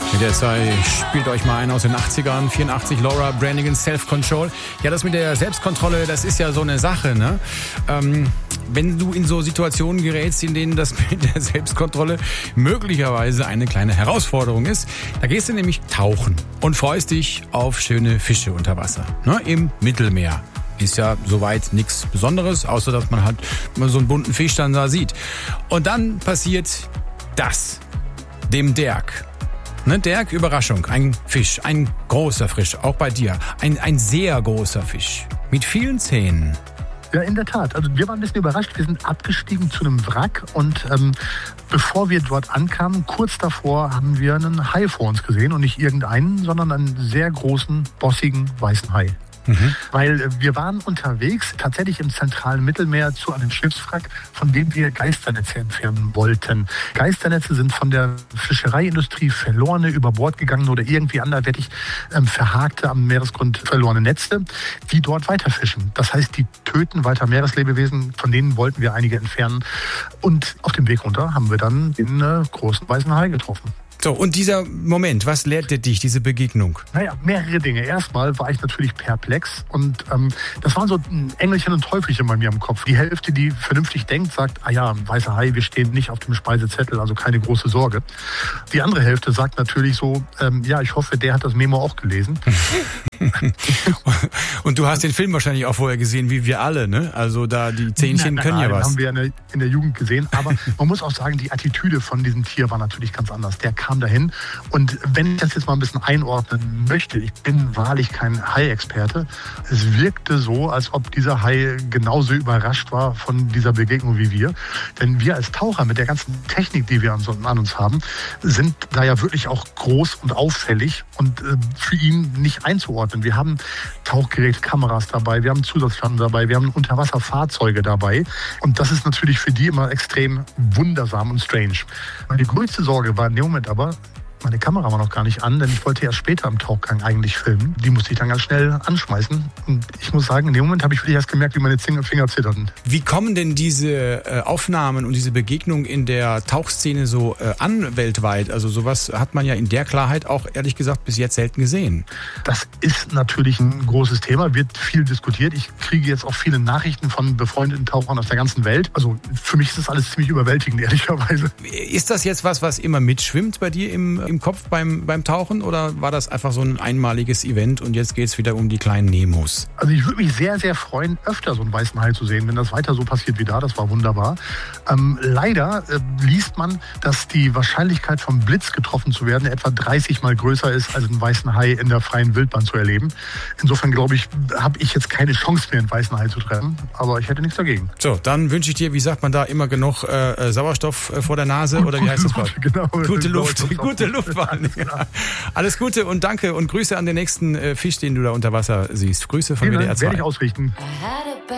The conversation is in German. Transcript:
Mit der Zeit spielt euch mal ein aus den 80ern, 84, Laura Branigan, Self-Control. Ja, das mit der Selbstkontrolle, das ist ja so eine Sache, ne? Wenn du in so Situationen gerätst, in denen das mit der Selbstkontrolle möglicherweise eine kleine Herausforderung ist, da gehst du nämlich tauchen und freust dich auf schöne Fische unter Wasser, ne? Im Mittelmeer. Ist ja soweit nichts Besonderes, außer dass man halt mal so einen bunten Fisch dann da sieht. Und dann passiert das, dem Derg. Ne, Derg, Überraschung, ein Fisch, ein großer Fisch, auch bei dir. Ein sehr großer Fisch mit vielen Zähnen. Ja, in der Tat. Also wir waren ein bisschen überrascht. Wir sind abgestiegen zu einem Wrack und bevor wir dort ankamen, kurz davor haben wir einen Hai vor uns gesehen und nicht irgendeinen, sondern einen sehr großen, bossigen, weißen Hai. Weil wir waren unterwegs, tatsächlich im zentralen Mittelmeer, zu einem Schiffswrack, von dem wir Geisternetze entfernen wollten. Geisternetze sind von der Fischereiindustrie verlorene, über Bord gegangene oder irgendwie anderweitig verhakte, am Meeresgrund verlorene Netze, die dort weiterfischen. Das heißt, die töten weiter Meereslebewesen, von denen wollten wir einige entfernen. Und auf dem Weg runter haben wir dann den großen weißen Hai getroffen. So, und dieser Moment, was lehrte dich, diese Begegnung? Naja, mehrere Dinge. Erstmal war ich natürlich perplex und das waren so ein Engelchen und Teufelchen bei mir im Kopf. Die Hälfte, die vernünftig denkt, sagt, ah ja, weißer Hai, wir stehen nicht auf dem Speisezettel, also keine große Sorge. Die andere Hälfte sagt natürlich so, ja, ich hoffe, der hat das Memo auch gelesen. Und du hast den Film wahrscheinlich auch vorher gesehen, wie wir alle, ne? Also da, die Zähnchen können ja was. Den haben wir in der Jugend gesehen, aber man muss auch sagen, die Attitüde von diesem Tier war natürlich ganz anders. Der kam dahin und wenn ich das jetzt mal ein bisschen einordnen möchte, ich bin wahrlich kein Hai-Experte, es wirkte so, als ob dieser Hai genauso überrascht war von dieser Begegnung wie wir. Denn wir als Taucher mit der ganzen Technik, die wir an uns haben, sind da ja wirklich auch groß und auffällig und für ihn nicht einzuordnen. Wir haben Tauchgeräte, Kameras dabei, wir haben Zusatzflammen dabei, wir haben Unterwasserfahrzeuge dabei. Und das ist natürlich für die immer extrem wundersam und strange. Meine größte Sorge war in dem Moment aber, meine Kamera war noch gar nicht an, denn ich wollte erst später im Tauchgang eigentlich filmen. Die musste ich dann ganz schnell anschmeißen. Und ich muss sagen, in dem Moment habe ich wirklich erst gemerkt, wie meine Finger zitterten. Wie kommen denn diese Aufnahmen und diese Begegnungen in der Tauchszene so an weltweit? Also sowas hat man ja in der Klarheit auch, ehrlich gesagt, bis jetzt selten gesehen. Das ist natürlich ein großes Thema, wird viel diskutiert. Ich kriege jetzt auch viele Nachrichten von befreundeten Tauchern aus der ganzen Welt. Also für mich ist das alles ziemlich überwältigend, ehrlicherweise. Ist das jetzt was immer mitschwimmt bei dir im Kopf beim Tauchen oder war das einfach so ein einmaliges Event und jetzt geht's wieder um die kleinen Nemos? Also ich würde mich sehr, sehr freuen, öfter so einen weißen Hai zu sehen, wenn das weiter so passiert wie da. Das war wunderbar. Leider liest man, dass die Wahrscheinlichkeit vom Blitz getroffen zu werden etwa 30 Mal größer ist, als einen weißen Hai in der freien Wildbahn zu erleben. Insofern glaube ich, habe ich jetzt keine Chance mehr, einen weißen Hai zu treffen, aber ich hätte nichts dagegen. So, dann wünsche ich dir, wie sagt man da, immer genug Sauerstoff vor der Nase oder wie heißt das Wort? Genau, gute Luft. Ja. Alles Gute und danke und Grüße an den nächsten Fisch, den du da unter Wasser siehst. Grüße von WDR 2. Werde ich ausrichten.